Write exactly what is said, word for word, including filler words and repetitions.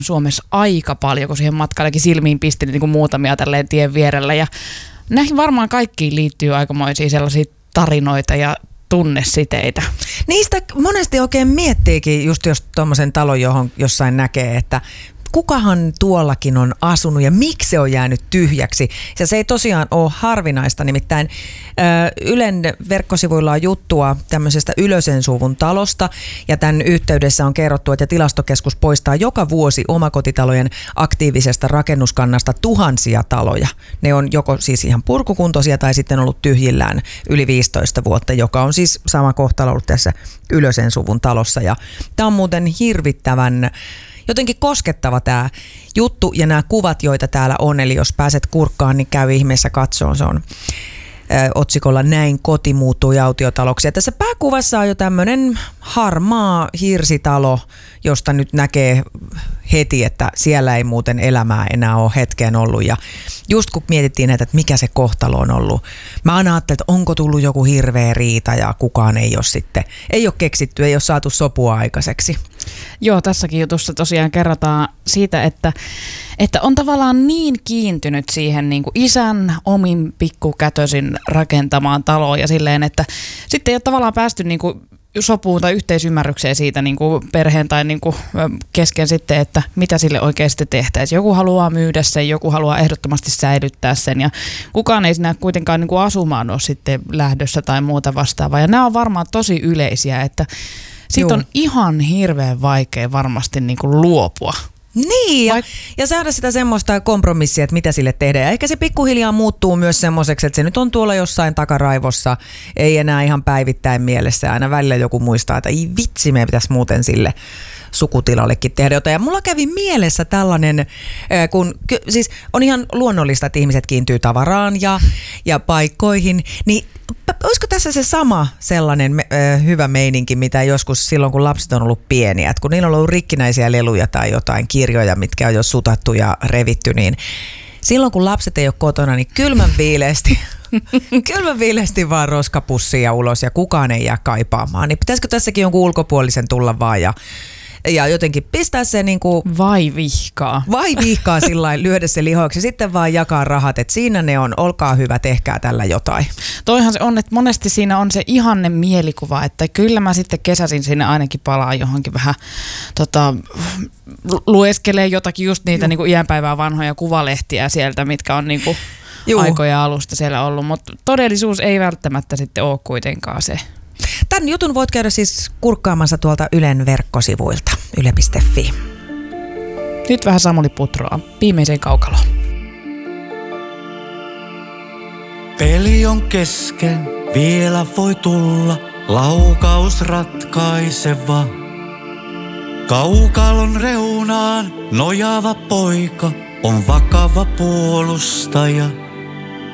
Suomessa aika paljon, kun siihen matkallekin silmiin pisti niin kuin muutamia tälleen tien vierellä. Ja näihin varmaan kaikkiin liittyy aikamoisia sellaisia tarinoita ja tunnesiteitä. Niistä monesti oikein miettiikin, just jos tuommoisen talon johon jossain näkee, että kukahan tuollakin on asunut ja miksi se on jäänyt tyhjäksi. Ja se ei tosiaan ole harvinaista, nimittäin ö, Ylen verkkosivuilla on juttua tämmöisestä Ylösen suvun talosta ja tämän yhteydessä on kerrottu, että Tilastokeskus poistaa joka vuosi omakotitalojen aktiivisesta rakennuskannasta tuhansia taloja. Ne on joko siis ihan purkukuntoisia tai sitten ollut tyhjillään yli viisitoista vuotta, joka on siis sama kohtalo ollut tässä Ylösen suvun talossa. Ja tämä on muuten hirvittävän jotenkin koskettava tämä juttu ja nämä kuvat, joita täällä on. Eli jos pääset kurkkaan, niin käy ihmeessä katsoon. Se on ö, otsikolla Näin koti muuttui autiotaloksi. Ja tässä pääkuvassa on jo tämmöinen harmaa hirsitalo, josta nyt näkee heti, että siellä ei muuten elämää enää ole hetkeen ollut. Ja just kun mietittiin näitä, että mikä se kohtalo on ollut. Mä aina ajattelin, että onko tullut joku hirveä riita ja kukaan ei ole sitten, ei ole keksitty, ei ole saatu sopua aikaiseksi. Joo, tässäkin jutussa tosiaan kerrotaan siitä, että, että on tavallaan niin kiintynyt siihen niin kuin isän omin pikkukätösin rakentamaan taloon ja silleen, että sitten ei ole tavallaan päästy niin kuin sopuun tai yhteisymmärrykseen siitä niin kuin perheen tai niin kuin kesken sitten, että mitä sille oikeasti tehtäisiin. Joku haluaa myydä sen, joku haluaa ehdottomasti säilyttää sen ja kukaan ei siinä kuitenkaan niin kuin asumaan ole sitten lähdössä tai muuta vastaavaa. Ja nämä on varmaan tosi yleisiä, että sitten on ihan hirveän vaikea varmasti niin kuin luopua. Niin, ja, ja saada sitä semmoista kompromissia, että mitä sille tehdään. Ja ehkä se pikkuhiljaa muuttuu myös semmoiseksi, että se nyt on tuolla jossain takaraivossa, ei enää ihan päivittäin mielessä. Aina välillä joku muistaa, että ei vitsi, meidän pitäisi muuten sille sukutilallekin tehdä jotain. Ja mulla kävi mielessä tällainen, kun siis on ihan luonnollista, että ihmiset kiintyy tavaraan ja, ja paikkoihin, niin olisiko tässä se sama sellainen me, äh, hyvä meininki, mitä joskus silloin, kun lapset on ollut pieniä, että kun niillä on ollut rikkinäisiä leluja tai jotain kirjoja, mitkä on jo sutattu ja revitty, niin silloin, kun lapset ei ole kotona, niin kylmän viileesti, kylmän viileesti vaan roskapussia ulos ja kukaan ei jää kaipaamaan. Niin pitäisikö tässäkin jonkun ulkopuolisen tulla vaan ja Ja jotenkin pistää se niinku vai vihkaa. Vai vihkaa sillain, lyödä se lihoiksi ja sitten vaan jakaa rahat, että siinä ne on, olkaa hyvä, tehkää tällä jotain. Toihan se on, että monesti siinä on se ihanne mielikuva, että kyllä mä sitten kesäsin sinne ainakin palaa johonkin vähän tota, lueskelee jotakin just niitä niinku iänpäivää vanhoja kuvalehtiä sieltä, mitkä on niinku aikoja alusta siellä ollut, mutta todellisuus ei välttämättä sitten ole kuitenkaan se. Tämän jutun voit käydä siis kurkkaamassa tuolta Ylen verkkosivuilta, yle piste fi. Nyt vähän Samuli Putroa, viimeiseen kaukaloon. Peli on kesken, vielä voi tulla laukaus ratkaiseva. Kaukalon reunaan nojaava poika on vakava puolustaja.